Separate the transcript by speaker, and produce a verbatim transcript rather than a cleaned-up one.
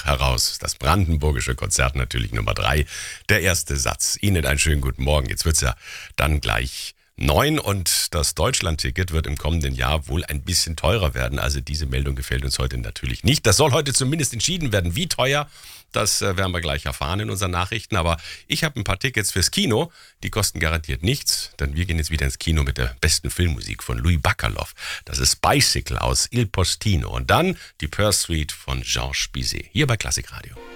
Speaker 1: heraus. Das brandenburgische Konzert natürlich Nummer drei. Der erste Satz. Ihnen einen schönen guten Morgen. Jetzt wird's ja dann gleich neun und das Deutschland-Ticket wird im kommenden Jahr wohl ein bisschen teurer werden. Also diese Meldung gefällt uns heute natürlich nicht. Das soll heute zumindest entschieden werden. Wie teuer, das äh, werden wir gleich erfahren in unseren Nachrichten. Aber ich habe ein paar Tickets fürs Kino. Die kosten garantiert nichts, denn wir gehen jetzt wieder ins Kino mit der besten Filmmusik von Louis Bacalov. Das ist Bicycle aus Il Postino. Und dann die Pursuit von Georges Bizet. Hier bei Klassikradio.